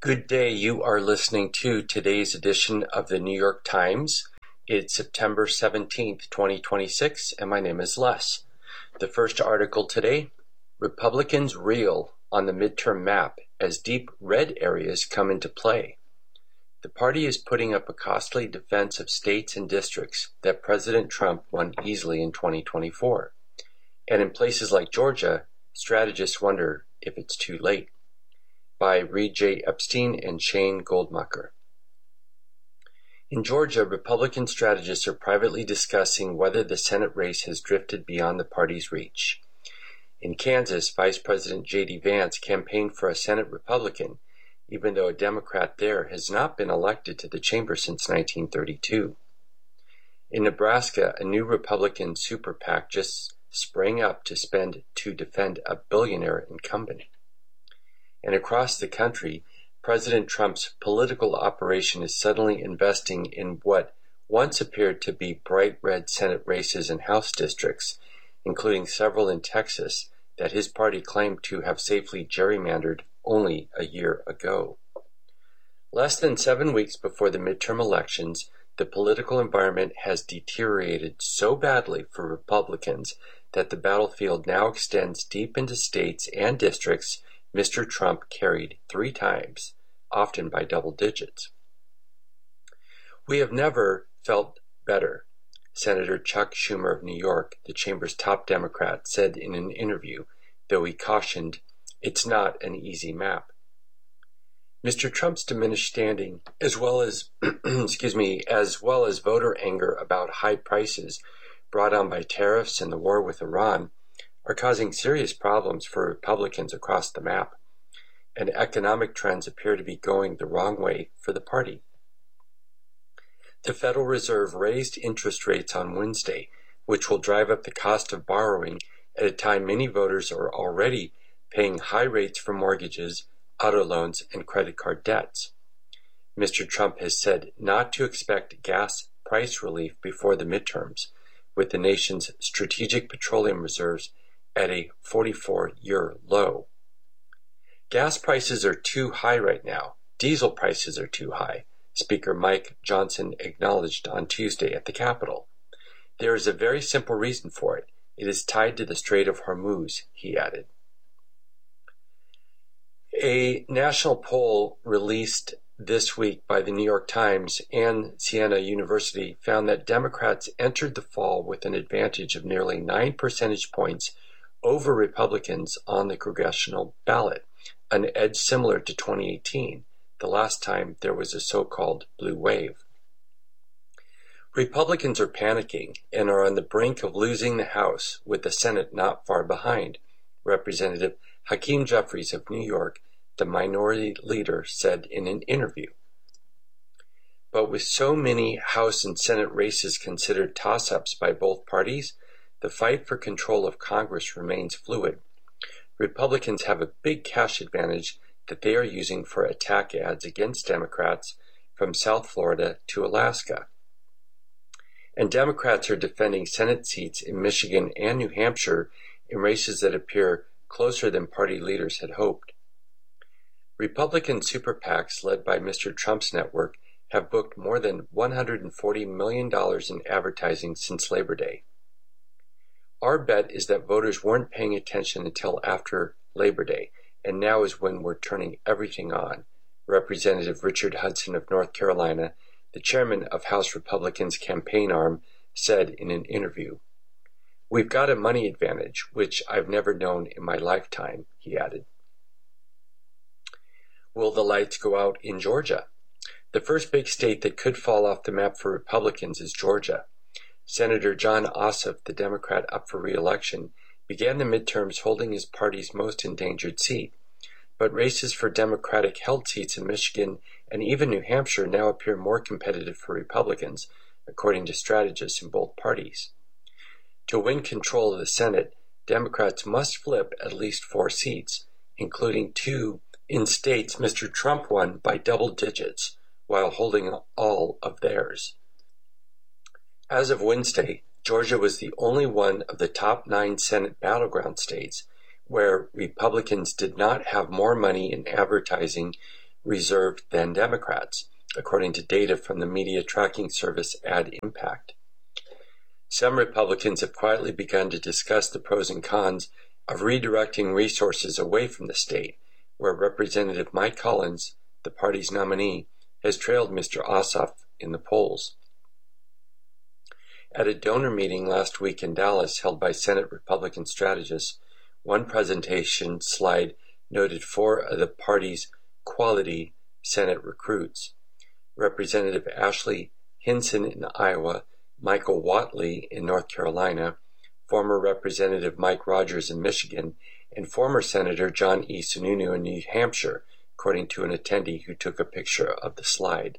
Good day. You are listening to today's edition of the New York Times. It's September 17th, 2026, and my name is Les. The first article today, Republicans reel on the midterm map as deep red areas come into play. The party is putting up a costly defense of states and districts that President Trump won easily in 2024. And in places like Georgia, strategists wonder if it's too late. By Reed J. Epstein and Shane Goldmacher. In Georgia, Republican strategists are privately discussing whether the Senate race has drifted beyond the party's reach. In Kansas, Vice President J.D. Vance campaigned for a Senate Republican, even though a Democrat there has not been elected to the chamber since 1932. In Nebraska, a new Republican super PAC just sprang up to spend to defend a billionaire incumbent. And across the country, President Trump's political operation is suddenly investing in what once appeared to be bright red Senate races and House districts, including several in Texas, that his party claimed to have safely gerrymandered only a year ago. Less than 7 weeks before the midterm elections, the political environment has deteriorated so badly for Republicans that the battlefield now extends deep into states and districts Mr. Trump carried 3 times, often by double digits. We have never felt better, Senator Chuck Schumer of New York, the chamber's top Democrat, said in an interview, though he cautioned, it's not an easy map. Mr. Trump's diminished standing, as well as voter anger about high prices brought on by tariffs and the war with Iran, are causing serious problems for Republicans across the map, and economic trends appear to be going the wrong way for the party. The Federal Reserve raised interest rates on Wednesday, which will drive up the cost of borrowing at a time many voters are already paying high rates for mortgages, auto loans, and credit card debts. Mr. Trump has said not to expect gas price relief before the midterms, with the nation's strategic petroleum reserves at a 44-year low. Gas prices are too high right now. Diesel prices are too high, Speaker Mike Johnson acknowledged on Tuesday at the Capitol. There is a very simple reason for it. It is tied to the Strait of Hormuz, he added. A national poll released this week by the New York Times and Siena University found that Democrats entered the fall with an advantage of nearly 9 percentage points over Republicans on the congressional ballot, an edge similar to 2018, the last time there was a so-called blue wave. Republicans are panicking and are on the brink of losing the House, with the Senate not far behind, Representative Hakeem Jeffries of New York, the minority leader, said in an interview. But with so many House and Senate races considered toss-ups by both parties, the fight for control of Congress remains fluid. Republicans have a big cash advantage that they are using for attack ads against Democrats from South Florida to Alaska. And Democrats are defending Senate seats in Michigan and New Hampshire in races that appear closer than party leaders had hoped. Republican super PACs led by Mr. Trump's network have booked more than $140 million in advertising since Labor Day. Our bet is that voters weren't paying attention until after Labor Day, and now is when we're turning everything on, Representative Richard Hudson of North Carolina, the chairman of House Republicans' campaign arm, said in an interview. We've got a money advantage, which I've never known in my lifetime, he added. Will the lights go out in Georgia? The first big state that could fall off the map for Republicans is Georgia. Senator Jon Ossoff, the Democrat up for re-election, began the midterms holding his party's most endangered seat. But races for Democratic-held seats in Michigan and even New Hampshire now appear more competitive for Republicans, according to strategists in both parties. To win control of the Senate, Democrats must flip at least 4 seats, including 2 in states Mr. Trump won by double digits, while holding all of theirs. As of Wednesday, Georgia was the only one of the top 9 Senate battleground states where Republicans did not have more money in advertising reserved than Democrats, according to data from the media tracking service AdImpact. Some Republicans have quietly begun to discuss the pros and cons of redirecting resources away from the state, where Representative Mike Collins, the party's nominee, has trailed Mr. Ossoff in the polls. At a donor meeting last week in Dallas held by Senate Republican strategists, one presentation slide noted 4 of the party's quality Senate recruits: Representative Ashley Hinson in Iowa, Michael Whatley in North Carolina, former Representative Mike Rogers in Michigan, and former Senator John E. Sununu in New Hampshire, according to an attendee who took a picture of the slide.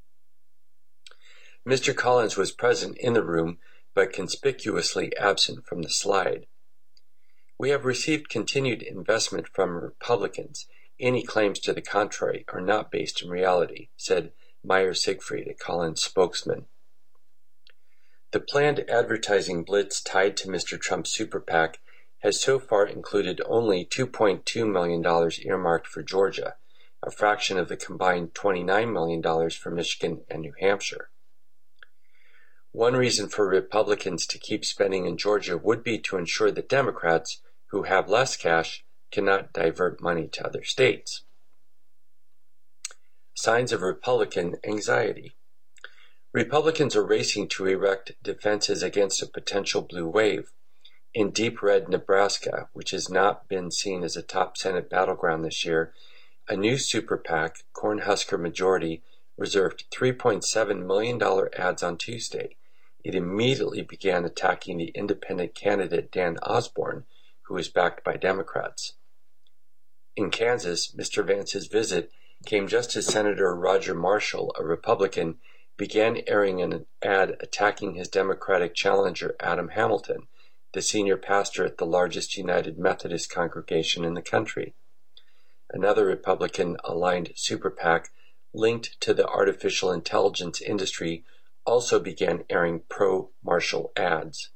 Mr. Collins was present in the room, but conspicuously absent from the slide. "We have received continued investment from Republicans. Any claims to the contrary are not based in reality," said Meyer Siegfried, a Collins spokesman. The planned advertising blitz tied to Mr. Trump's super PAC has so far included only $2.2 million earmarked for Georgia, a fraction of the combined $29 million for Michigan and New Hampshire. One reason for Republicans to keep spending in Georgia would be to ensure that Democrats, who have less cash, cannot divert money to other states. Signs of Republican anxiety. Republicans are racing to erect defenses against a potential blue wave. In deep red Nebraska, which has not been seen as a top Senate battleground this year, a new super PAC, Cornhusker Majority, reserved $3.7 million ads on Tuesday. It immediately began attacking the independent candidate Dan Osborne, who is backed by Democrats. In Kansas, Mr. Vance's visit came just as Senator Roger Marshall, a Republican, began airing an ad attacking his Democratic challenger Adam Hamilton, the senior pastor at the largest United Methodist congregation in the country. Another Republican-aligned super PAC linked to the artificial intelligence industry also began airing pro-Marshall ads.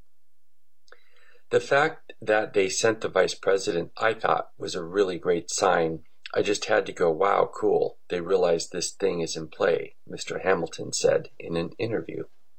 The fact that they sent the vice president, I thought, was a really great sign. I just had to go, wow, cool. They realize this thing is in play, Mr. Hamilton said in an interview.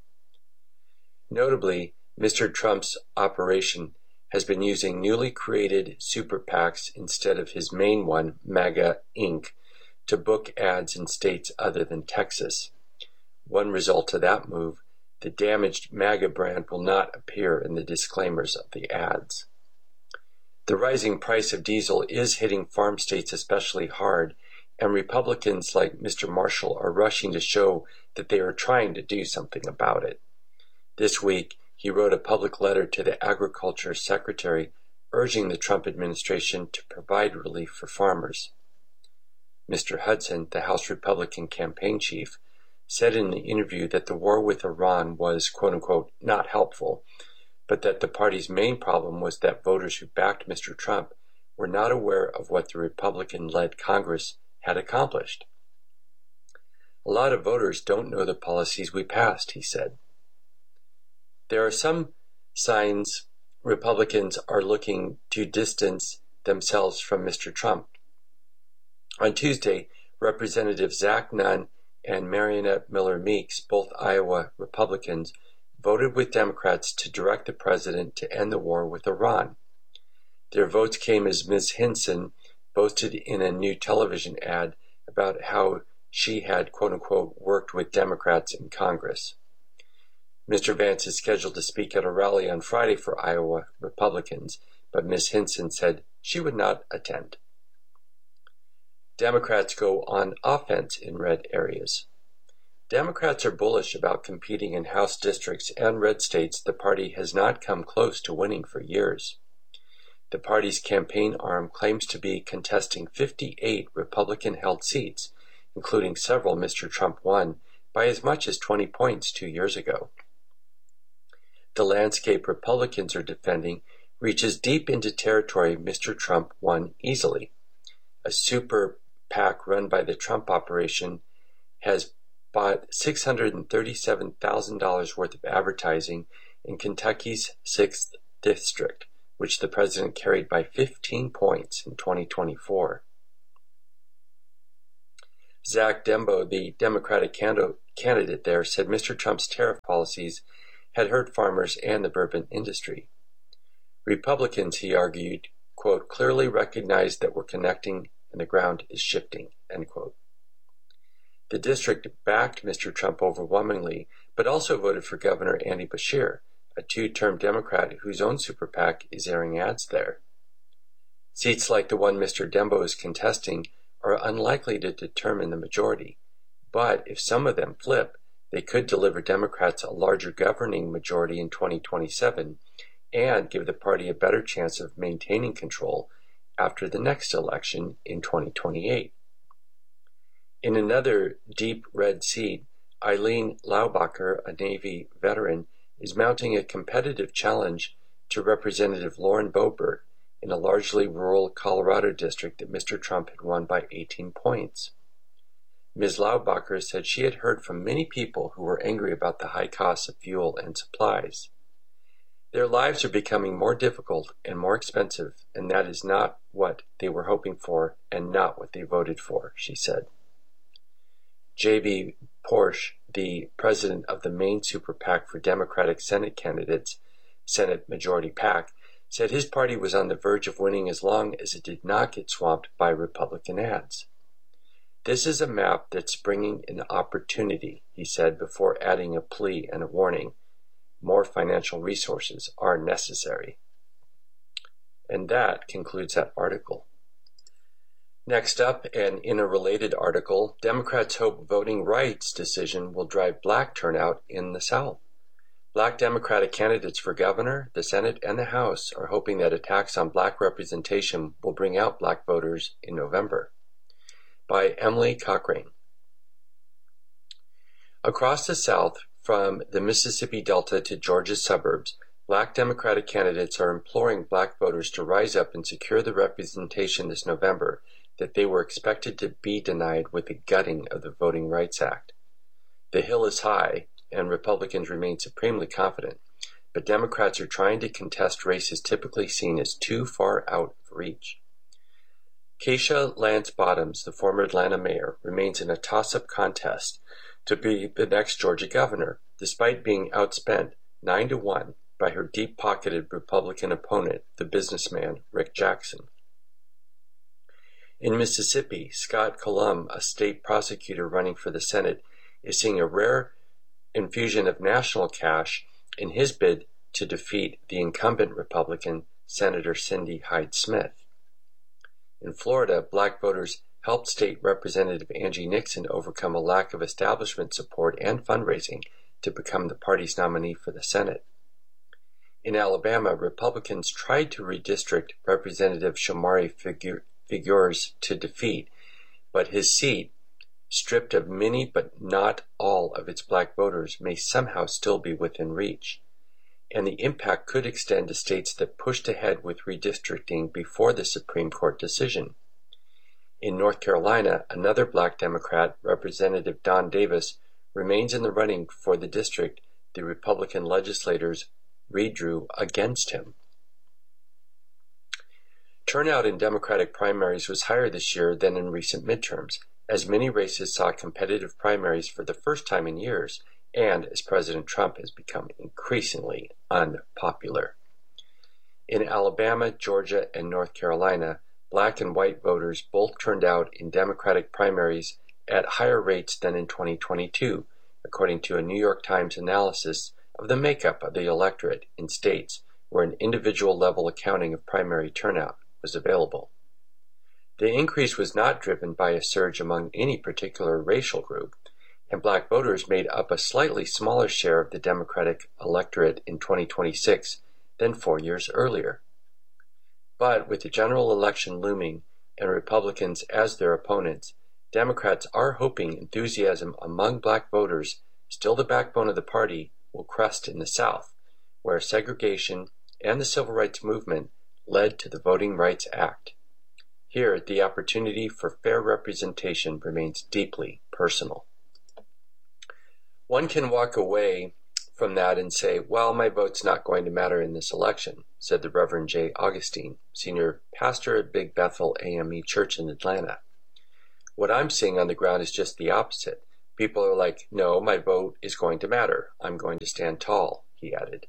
Notably, Mr. Trump's operation has been using newly created super PACs instead of his main one, MAGA Inc., to book ads in states other than Texas. One result of that move, the damaged MAGA brand will not appear in the disclaimers of the ads. The rising price of diesel is hitting farm states especially hard, and Republicans like Mr. Marshall are rushing to show that they are trying to do something about it. This week, he wrote a public letter to the Agriculture Secretary urging the Trump administration to provide relief for farmers. Mr. Hudson, the House Republican campaign chief, said in the interview that the war with Iran was, quote-unquote, not helpful, but that the party's main problem was that voters who backed Mr. Trump were not aware of what the Republican-led Congress had accomplished. "A lot of voters don't know the policies we passed," he said. There are some signs Republicans are looking to distance themselves from Mr. Trump. On Tuesday, Representatives Zach Nunn and Marionette Miller Meeks, both Iowa Republicans, voted with Democrats to direct the president to end the war with Iran. Their votes came as Ms. Hinson boasted in a new television ad about how she had, quote-unquote, worked with Democrats in Congress. Mr. Vance is scheduled to speak at a rally on Friday for Iowa Republicans, but Ms. Hinson said she would not attend. Democrats go on offense in red areas. Democrats are bullish about competing in House districts and red states the party has not come close to winning for years. The party's campaign arm claims to be contesting 58 Republican-held seats, including several Mr. Trump won by as much as 20 points 2 years ago. The landscape Republicans are defending reaches deep into territory Mr. Trump won easily. A super PAC run by the Trump operation has bought $637,000 worth of advertising in Kentucky's 6th District, which the president carried by 15 points in 2024. Zach Dembo, the Democratic candidate there, said Mr. Trump's tariff policies had hurt farmers and the bourbon industry. Republicans, he argued, quote, clearly recognize that we're connecting and the ground is shifting, end quote. The district backed Mr. Trump overwhelmingly, but also voted for Governor Andy Beshear, a two-term Democrat whose own super PAC is airing ads there. Seats like the one Mr. Dembo is contesting are unlikely to determine the majority, but if some of them flip, they could deliver Democrats a larger governing majority in 2027 and give the party a better chance of maintaining control after the next election in 2028. In another deep red seat, Eileen Laubacher, a Navy veteran, is mounting a competitive challenge to Representative Lauren Boebert in a largely rural Colorado district that Mr. Trump had won by 18 points. Ms. Laubacher said she had heard from many people who were angry about the high costs of fuel and supplies. Their lives are becoming more difficult and more expensive, and that is not what they were hoping for and not what they voted for, she said. J.B. Porsche, the president of the main super PAC for Democratic Senate candidates, Senate Majority PAC, said his party was on the verge of winning as long as it did not get swamped by Republican ads. This is a map that's bringing an opportunity, he said before adding a plea and a warning. More financial resources are necessary. And that concludes that article. Next up, and in a related article, Democrats hope voting rights decision will drive black turnout in the South. Black Democratic candidates for governor, the Senate, and the House are hoping that attacks on black representation will bring out black voters in November. By Emily Cochrane. Across the South, from the Mississippi Delta to Georgia's suburbs, black Democratic candidates are imploring black voters to rise up and secure the representation this November that they were expected to be denied with the gutting of the Voting Rights Act. The hill is high, and Republicans remain supremely confident, but Democrats are trying to contest races typically seen as too far out of reach. Keisha Lance Bottoms, the former Atlanta mayor, remains in a toss-up contest to be the next Georgia governor, despite being outspent 9-1 by her deep-pocketed Republican opponent, the businessman Rick Jackson. In Mississippi, Scott Cullum, a state prosecutor running for the Senate, is seeing a rare infusion of national cash in his bid to defeat the incumbent Republican, Senator Cindy Hyde-Smith. In Florida, black voters helped State Representative Angie Nixon overcome a lack of establishment support and fundraising to become the party's nominee for the Senate. In Alabama, Republicans tried to redistrict Representative Shamari Figures to defeat, but his seat, stripped of many but not all of its black voters, may somehow still be within reach. And the impact could extend to states that pushed ahead with redistricting before the Supreme Court decision. In North Carolina, another black Democrat, Representative Don Davis, remains in the running for the district the Republican legislators redrew against him. Turnout in Democratic primaries was higher this year than in recent midterms, as many races saw competitive primaries for the first time in years, and as President Trump has become increasingly unpopular. In Alabama, Georgia, and North Carolina, black and white voters both turned out in Democratic primaries at higher rates than in 2022, according to a New York Times analysis of the makeup of the electorate in states where an individual-level accounting of primary turnout was available. The increase was not driven by a surge among any particular racial group, and black voters made up a slightly smaller share of the Democratic electorate in 2026 than 4 years earlier. But with the general election looming and Republicans as their opponents, Democrats are hoping enthusiasm among black voters, still the backbone of the party, will crest in the South, where segregation and the civil rights movement led to the Voting Rights Act. Here, the opportunity for fair representation remains deeply personal. One can walk away from that and say, well, my vote's not going to matter in this election, said the Reverend Jay Augustine, senior pastor at Big Bethel AME Church in Atlanta. What I'm seeing on the ground is just the opposite. People are like, no, my vote is going to matter. I'm going to stand tall, he added.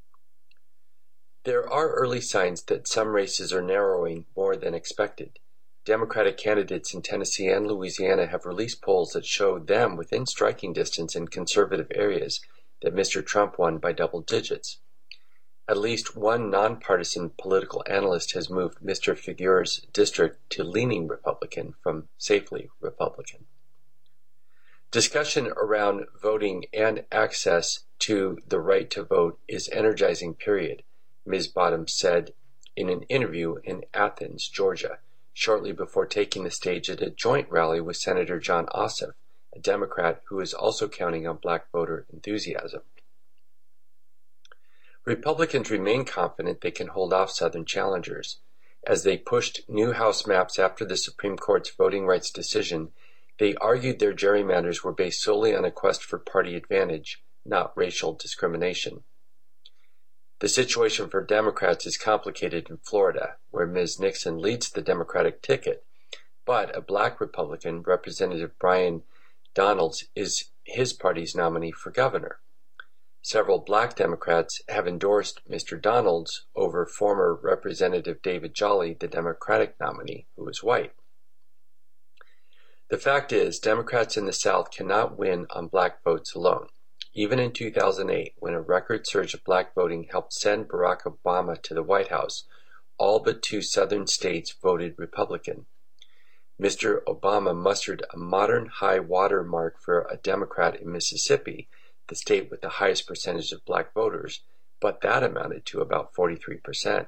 There are early signs that some races are narrowing more than expected. Democratic candidates in Tennessee and Louisiana have released polls that show them within striking distance in conservative areas that Mr. Trump won by double digits. At least one nonpartisan political analyst has moved Mr. Figuere's district to leaning Republican from safely Republican. Discussion around voting and access to the right to vote is energizing, period, Ms. Bottoms said in an interview in Athens, Georgia, shortly before taking the stage at a joint rally with Senator Jon Ossoff, a Democrat who is also counting on black voter enthusiasm. Republicans remain confident they can hold off Southern challengers. As they pushed new House maps after the Supreme Court's voting rights decision, they argued their gerrymanders were based solely on a quest for party advantage, not racial discrimination. The situation for Democrats is complicated in Florida, where Ms. Nixon leads the Democratic ticket, but a black Republican, Representative Brian Donalds, is his party's nominee for governor. Several black Democrats have endorsed Mr. Donalds over former Representative David Jolly, the Democratic nominee, who is white. The fact is, Democrats in the South cannot win on black votes alone. Even in 2008, when a record surge of black voting helped send Barack Obama to the White House, all but 2 southern states voted Republican. Mr. Obama mustered a modern high water mark for a Democrat in Mississippi, the state with the highest percentage of black voters, but that amounted to about 43%.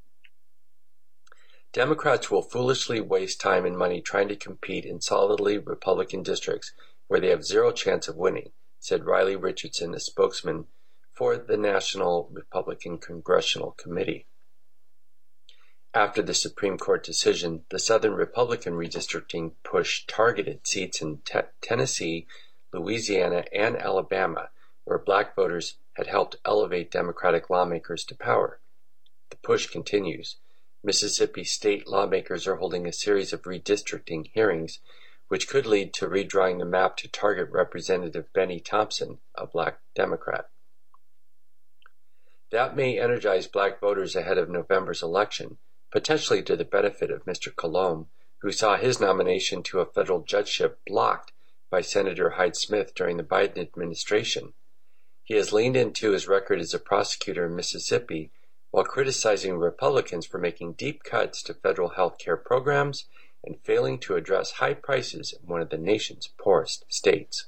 Democrats will foolishly waste time and money trying to compete in solidly Republican districts where they have zero chance of winning, said Riley Richardson, a spokesman for the National Republican Congressional Committee. After the Supreme Court decision, the Southern Republican redistricting push targeted seats in Tennessee, Louisiana, and Alabama, where black voters had helped elevate Democratic lawmakers to power. The push continues. Mississippi state lawmakers are holding a series of redistricting hearings, which could lead to redrawing the map to target Representative Benny Thompson, a black Democrat. That may energize black voters ahead of November's election, potentially to the benefit of Mr. Colomb, who saw his nomination to a federal judgeship blocked by Senator Hyde-Smith during the Biden administration. He has leaned into his record as a prosecutor in Mississippi while criticizing Republicans for making deep cuts to federal health care programs and failing to address high prices in one of the nation's poorest states.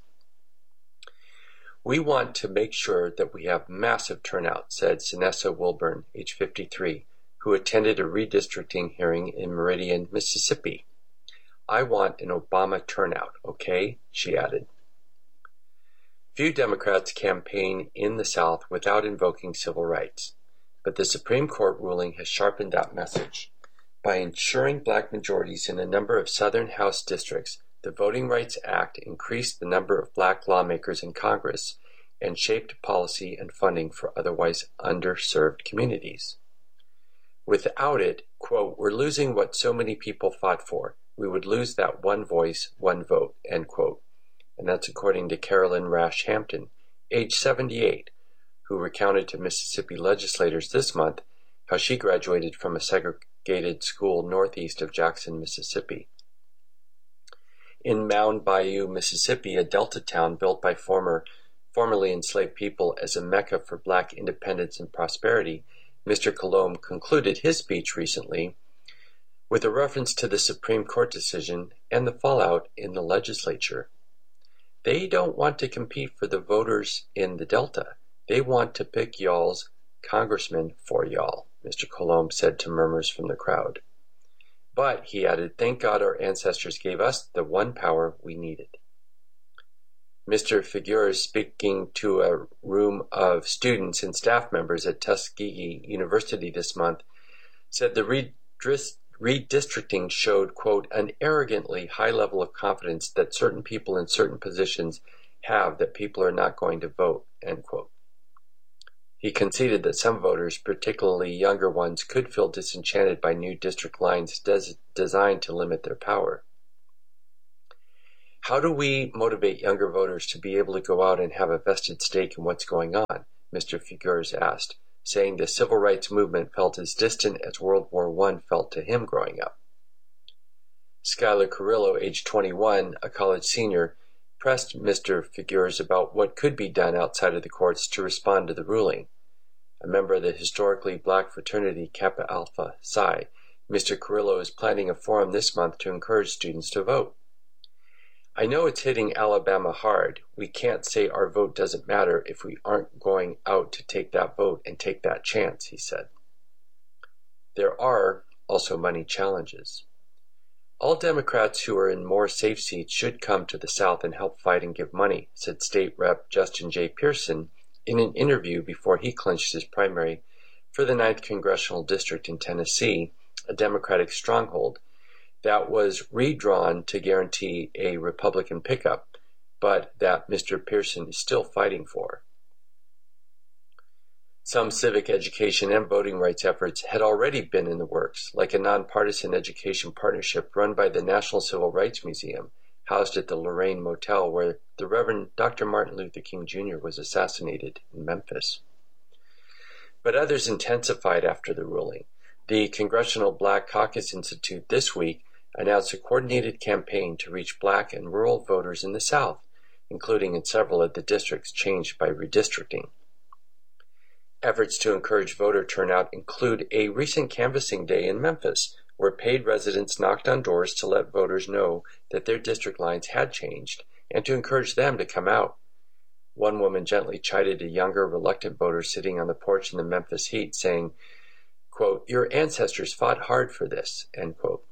We want to make sure that we have massive turnout, said Sinessa Wilburn, age 53, who attended a redistricting hearing in Meridian, Mississippi. I want an Obama turnout, okay? She added. Few Democrats campaign in the South without invoking civil rights, but the Supreme Court ruling has sharpened that message. By ensuring black majorities in a number of Southern House districts, the Voting Rights Act increased the number of black lawmakers in Congress and shaped policy and funding for otherwise underserved communities. Without it, quote, we're losing what so many people fought for. We would lose that one voice, one vote, end quote. And that's according to Carolyn Rash Hampton, age 78, who recounted to Mississippi legislators this month how she graduated from a segregated school northeast of Jackson, Mississippi. In Mound Bayou, Mississippi, a delta town built by formerly enslaved people as a mecca for black independence and prosperity, Mr. Colomb concluded his speech recently with a reference to the Supreme Court decision and the fallout in the legislature. They don't want to compete for the voters in the Delta. They want to pick y'all's congressman for y'all, Mr. Colomb said to murmurs from the crowd. But, he added, thank God our ancestors gave us the one power we needed. Mr. Figueres, speaking to a room of students and staff members at Tuskegee University this month, said the redistricting showed, quote, an arrogantly high level of confidence that certain people in certain positions have that people are not going to vote, end quote. He conceded that some voters, particularly younger ones, could feel disenchanted by new district lines designed to limit their power. How do we motivate younger voters to be able to go out and have a vested stake in what's going on? Mr. Figueres asked, saying the civil rights movement felt as distant as World War I felt to him growing up. Skylar Carrillo, age 21, a college senior, pressed Mr. Figueres about what could be done outside of the courts to respond to the ruling. A member of the historically black fraternity Kappa Alpha Psi, Mr. Carrillo is planning a forum this month to encourage students to vote. I know it's hitting Alabama hard. We can't say our vote doesn't matter if we aren't going out to take that vote and take that chance, he said. There are also money challenges. All Democrats who are in more safe seats should come to the South and help fight and give money, said State Rep. Justin J. Pearson in an interview before he clinched his primary for the 9th Congressional District in Tennessee, a Democratic stronghold that was redrawn to guarantee a Republican pickup, but that Mr. Pearson is still fighting for. Some civic education and voting rights efforts had already been in the works, like a nonpartisan education partnership run by the National Civil Rights Museum, housed at the Lorraine Motel where the Reverend Dr. Martin Luther King Jr. was assassinated in Memphis. But others intensified after the ruling. The Congressional Black Caucus Institute this week announced a coordinated campaign to reach black and rural voters in the South, including in several of the districts changed by redistricting. Efforts to encourage voter turnout include a recent canvassing day in Memphis, where paid residents knocked on doors to let voters know that their district lines had changed and to encourage them to come out. One woman gently chided a younger, reluctant voter sitting on the porch in the Memphis heat, saying, quote, "Your ancestors fought hard for this," end quote.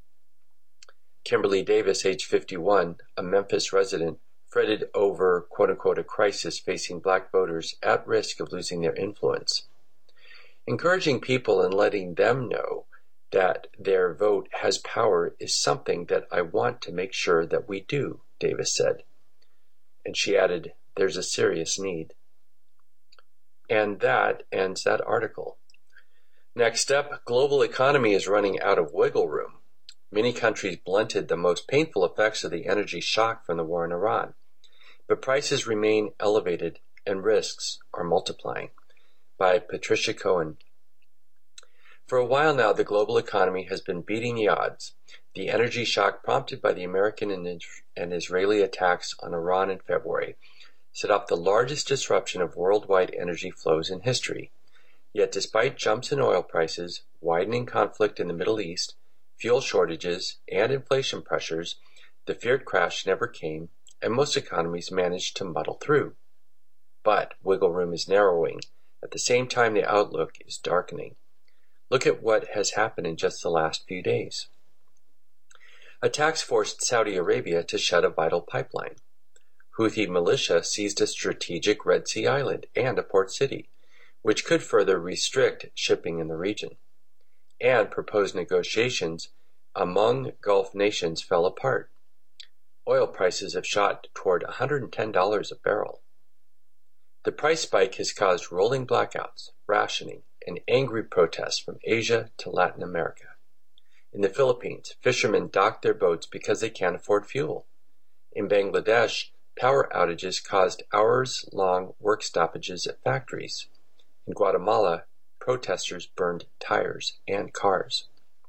Kimberly Davis, age 51, a Memphis resident, fretted over, quote-unquote, a crisis facing black voters at risk of losing their influence. Encouraging people and letting them know that their vote has power is something that I want to make sure that we do, Davis said. And she added, there's a serious need. And that ends that article. Next up, global economy is running out of wiggle room. Many countries blunted the most painful effects of the energy shock from the war in Iran. But prices remain elevated and risks are multiplying. By Patricia Cohen. For a while now, the global economy has been beating the odds. The energy shock prompted by the American and Israeli attacks on Iran in February set off the largest disruption of worldwide energy flows in history. Yet despite jumps in oil prices, widening conflict in the Middle East, fuel shortages, and inflation pressures, the feared crash never came, and most economies managed to muddle through. But wiggle room is narrowing. At the same time, the outlook is darkening. Look at what has happened in just the last few days. Attacks forced Saudi Arabia to shut a vital pipeline. Houthi militia seized a strategic Red Sea island and a port city, which could further restrict shipping in the region. And proposed negotiations among Gulf nations fell apart. Oil prices have shot toward $110 a barrel. The price spike has caused rolling blackouts, rationing, and angry protests from Asia to Latin America. In the Philippines, fishermen dock their boats because they can't afford fuel. In Bangladesh, power outages caused hours-long work stoppages at factories. In Guatemala, protesters burned tires and cars.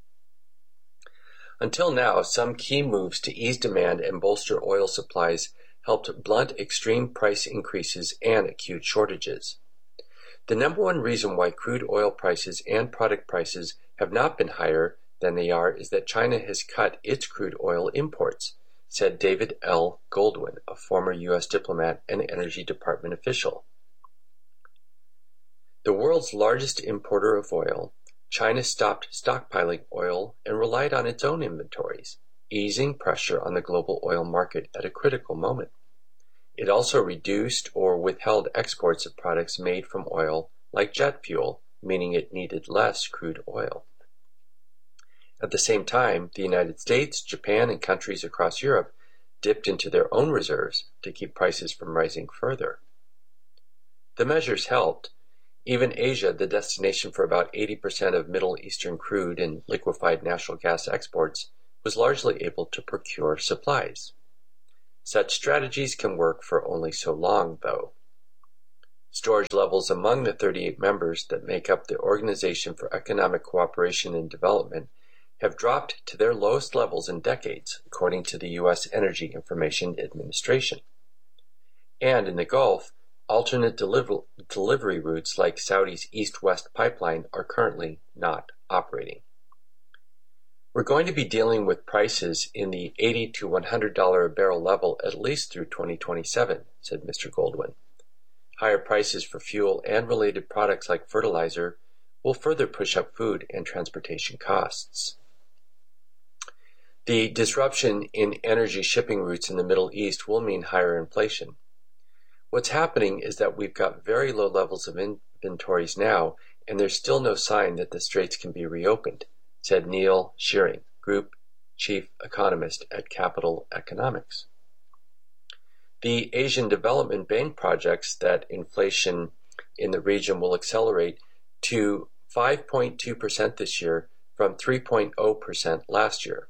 Until now, some key moves to ease demand and bolster oil supplies helped blunt extreme price increases and acute shortages. The number one reason why crude oil prices and product prices have not been higher than they are is that China has cut its crude oil imports, said David L. Goldwyn, a former U.S. diplomat and Energy Department official. The world's largest importer of oil, China stopped stockpiling oil and relied on its own inventories, easing pressure on the global oil market at a critical moment. It also reduced or withheld exports of products made from oil, like jet fuel, meaning it needed less crude oil. At the same time, the United States, Japan, and countries across Europe dipped into their own reserves to keep prices from rising further. The measures helped. Even Asia, the destination for about 80% of Middle Eastern crude and liquefied natural gas exports, was largely able to procure supplies. Such strategies can work for only so long, though. Storage levels among the 38 members that make up the Organization for Economic Cooperation and Development have dropped to their lowest levels in decades, according to the U.S. Energy Information Administration. And in the Gulf, alternate delivery routes like Saudi's East-West pipeline are currently not operating. We're going to be dealing with prices in the $80 to $100 a barrel level at least through 2027, said Mr. Goldwyn. Higher prices for fuel and related products like fertilizer will further push up food and transportation costs. The disruption in energy shipping routes in the Middle East will mean higher inflation. What's happening is that we've got very low levels of inventories now, and there's still no sign that the straits can be reopened, said Neil Shearing, Group Chief Economist at Capital Economics. The Asian Development Bank projects that inflation in the region will accelerate to 5.2% this year from 3.0% last year.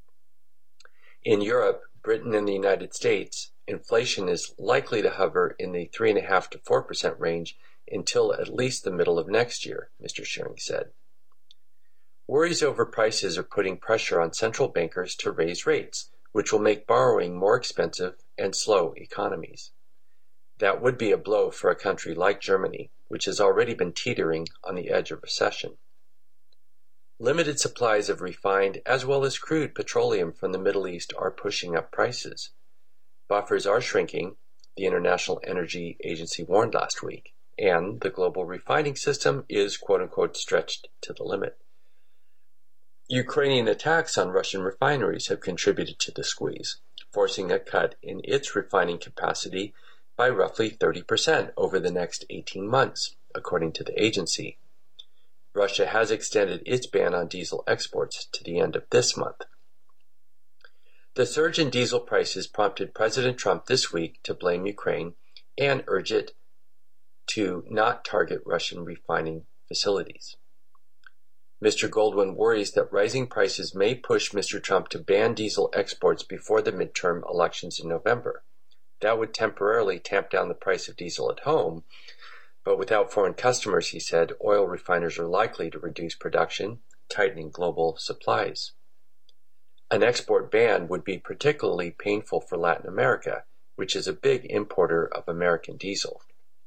In Europe, Britain, and the United States, inflation is likely to hover in the 3.5% to 4% range until at least the middle of next year, Mr. Shearing said. Worries over prices are putting pressure on central bankers to raise rates, which will make borrowing more expensive and slow economies. That would be a blow for a country like Germany, which has already been teetering on the edge of recession. Limited supplies of refined as well as crude petroleum from the Middle East are pushing up prices. Buffers are shrinking, the International Energy Agency warned last week, and the global refining system is quote-unquote stretched to the limit. Ukrainian attacks on Russian refineries have contributed to the squeeze, forcing a cut in its refining capacity by roughly 30% over the next 18 months, according to the agency. Russia has extended its ban on diesel exports to the end of this month. The surge in diesel prices prompted President Trump this week to blame Ukraine and urge it to not target Russian refining facilities. Mr. Goldwyn worries that rising prices may push Mr. Trump to ban diesel exports before the midterm elections in November. That would temporarily tamp down the price of diesel at home, but without foreign customers, he said, oil refiners are likely to reduce production, tightening global supplies. An export ban would be particularly painful for Latin America, which is a big importer of American diesel.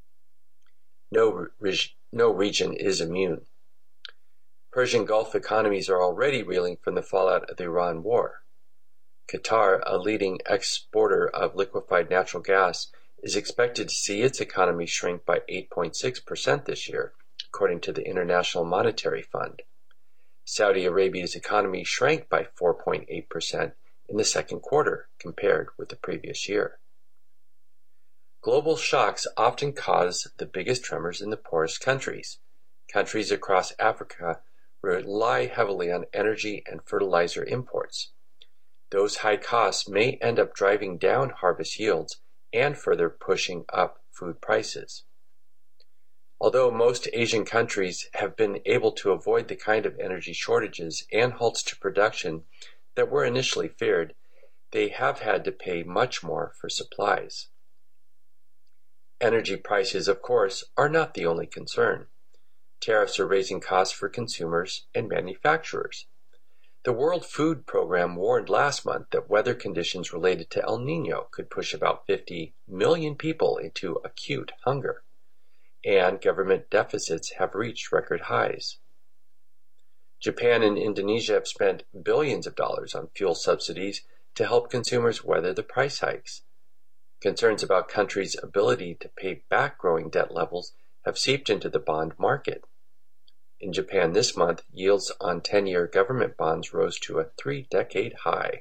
No region is immune. Persian Gulf economies are already reeling from the fallout of the Iran war. Qatar, a leading exporter of liquefied natural gas, is expected to see its economy shrink by 8.6% this year, according to the International Monetary Fund. Saudi Arabia's economy shrank by 4.8% in the second quarter compared with the previous year. Global shocks often cause the biggest tremors in the poorest countries. Countries across Africa rely heavily on energy and fertilizer imports. Those high costs may end up driving down harvest yields and further pushing up food prices. Although most Asian countries have been able to avoid the kind of energy shortages and halts to production that were initially feared, they have had to pay much more for supplies. Energy prices, of course, are not the only concern. Tariffs are raising costs for consumers and manufacturers. The World Food Program warned last month that weather conditions related to El Niño could push about 50 million people into acute hunger, and government deficits have reached record highs. Japan and Indonesia have spent billions of dollars on fuel subsidies to help consumers weather the price hikes. Concerns about countries' ability to pay back growing debt levels have seeped into the bond market. In Japan this month, yields on 10-year government bonds rose to a 3-decade high.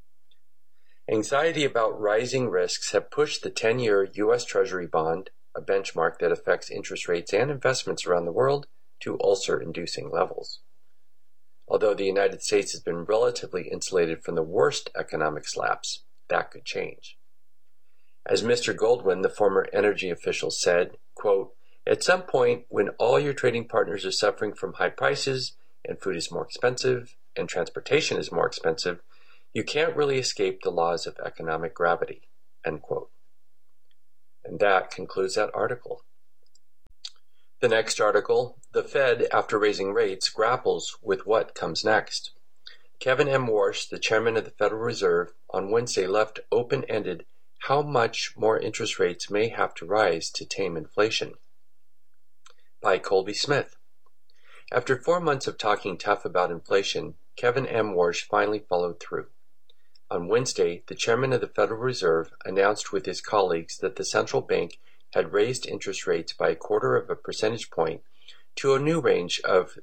Anxiety about rising risks have pushed the 10-year U.S. Treasury bond, a benchmark that affects interest rates and investments around the world, to ulcer-inducing levels. Although the United States has been relatively insulated from the worst economic slaps, that could change. As Mr. Goldwyn, the former energy official, said, quote, "At some point, when all your trading partners are suffering from high prices, and food is more expensive, and transportation is more expensive, you can't really escape the laws of economic gravity." end quote. And that concludes that article. The next article, the Fed, after raising rates, grapples with what comes next. Kevin M. Warsh, the chairman of the Federal Reserve, on Wednesday left open-ended how much more interest rates may have to rise to tame inflation. By Colby Smith. After 4 months of talking tough about inflation, Kevin M. Warsh finally followed through. On Wednesday, the chairman of the Federal Reserve announced with his colleagues that the central bank had raised interest rates by 1/4 percentage point to a new range of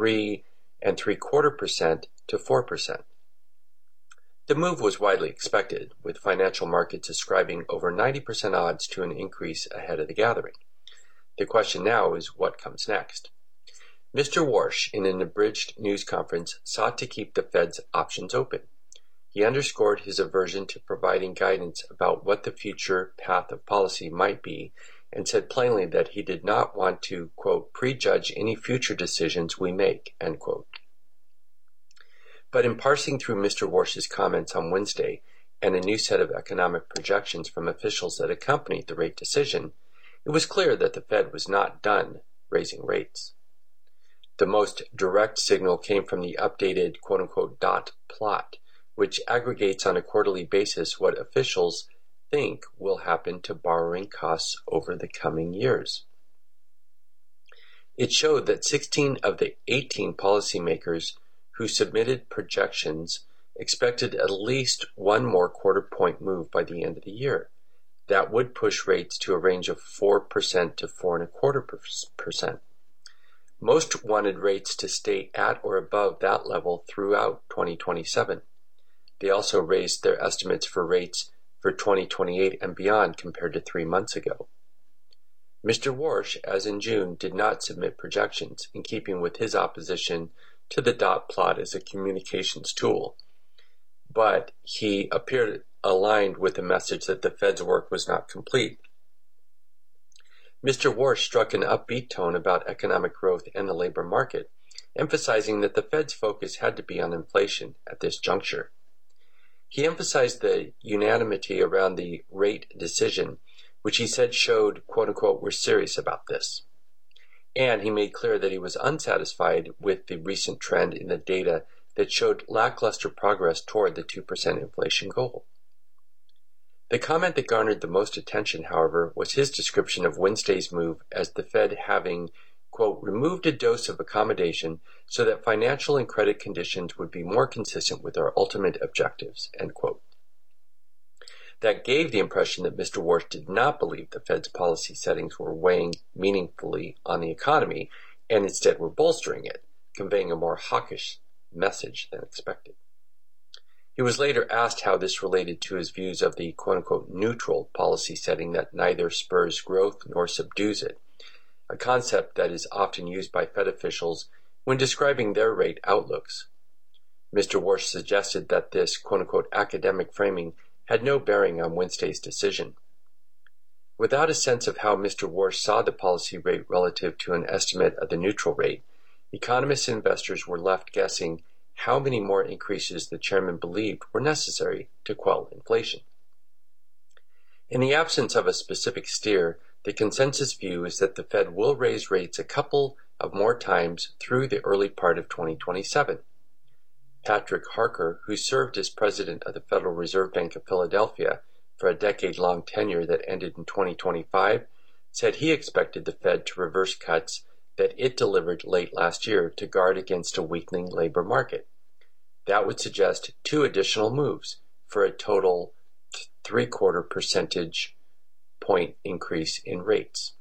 3.75% to 4%. The move was widely expected, with financial markets ascribing over 90% odds to an increase ahead of the gathering. The question now is what comes next. Mr. Warsh, in an abridged news conference, sought to keep the Fed's options open. He underscored his aversion to providing guidance about what the future path of policy might be and said plainly that he did not want to, quote, prejudge any future decisions we make, end quote. But in parsing through Mr. Warsh's comments on Wednesday and a new set of economic projections from officials that accompanied the rate decision, it was clear that the Fed was not done raising rates. The most direct signal came from the updated, quote-unquote, dot plot, which aggregates on a quarterly basis what officials think will happen to borrowing costs over the coming years. It showed that 16 of the 18 policymakers who submitted projections expected at least one more quarter-point move by the end of the year. That would push rates to a range of 4% to 4.25%. Most wanted rates to stay at or above that level throughout 2027. They also raised their estimates for rates for 2028 and beyond compared to 3 months ago. Mr. Warsh, as in June, did not submit projections, in keeping with his opposition to the dot plot as a communications tool, but he appeared aligned with the message that the Fed's work was not complete. Mr. Warsh struck an upbeat tone about economic growth and the labor market, emphasizing that the Fed's focus had to be on inflation at this juncture. He emphasized the unanimity around the rate decision, which he said showed, quote-unquote, we're serious about this. And he made clear that he was unsatisfied with the recent trend in the data that showed lackluster progress toward the 2% inflation goal. The comment that garnered the most attention, however, was his description of Wednesday's move as the Fed having, quote, removed a dose of accommodation so that financial and credit conditions would be more consistent with our ultimate objectives, end quote. That gave the impression that Mr. Warsh did not believe the Fed's policy settings were weighing meaningfully on the economy and instead were bolstering it, conveying a more hawkish message than expected. He was later asked how this related to his views of the quote-unquote neutral policy setting that neither spurs growth nor subdues it, a concept that is often used by Fed officials when describing their rate outlooks. Mr. Warsh suggested that this quote-unquote academic framing had no bearing on Wednesday's decision. Without a sense of how Mr. Warsh saw the policy rate relative to an estimate of the neutral rate, economists and investors were left guessing how many more increases the chairman believed were necessary to quell inflation. In the absence of a specific steer, the consensus view is that the Fed will raise rates a couple of more times through the early part of 2027. Patrick Harker, who served as president of the Federal Reserve Bank of Philadelphia for a decade-long tenure that ended in 2025, said he expected the Fed to reverse cuts that it delivered late last year to guard against a weakening labor market. That would suggest 2 additional moves for a total 3/4 percentage point increase in rates.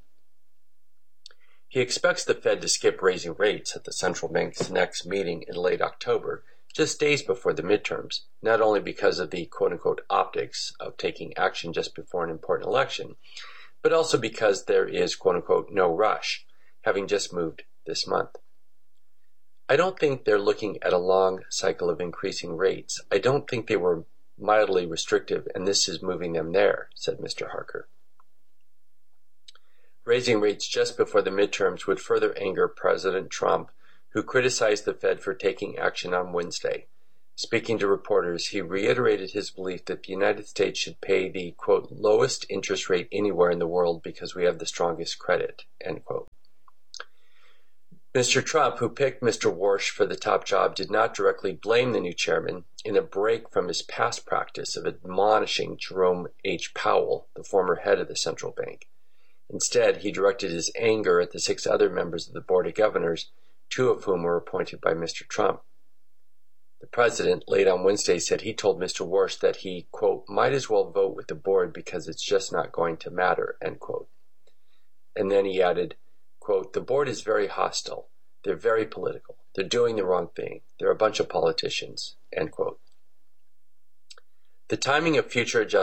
He expects the Fed to skip raising rates at the central bank's next meeting in late October, just days before the midterms, not only because of the quote-unquote optics of taking action just before an important election, but also because there is quote-unquote no rush, having just moved this month. I don't think they're looking at a long cycle of increasing rates. I don't think they were mildly restrictive, and this is moving them there, said Mr. Harker. Raising rates just before the midterms would further anger President Trump, who criticized the Fed for taking action on Wednesday. Speaking to reporters, he reiterated his belief that the United States should pay the, quote, lowest interest rate anywhere in the world because we have the strongest credit, end quote. Mr. Trump, who picked Mr. Warsh for the top job, did not directly blame the new chairman in a break from his past practice of admonishing Jerome H. Powell, the former head of the central bank. Instead, he directed his anger at the 6 other members of the Board of Governors, 2 of whom were appointed by Mr. Trump. The president, late on Wednesday, said he told Mr. Warsh that he, quote, might as well vote with the board because it's just not going to matter, end quote. And then he added, quote, the board is very hostile. They're very political. They're doing the wrong thing. They're a bunch of politicians, end quote. The timing of future adjustments